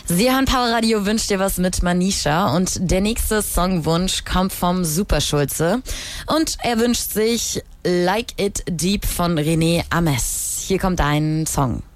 Sie hören Power Radio, wünscht dir was mit Manisha und der nächste Songwunsch kommt vom Superschulze und er wünscht sich Like It Deep von René Ames. Hier kommt ein Song.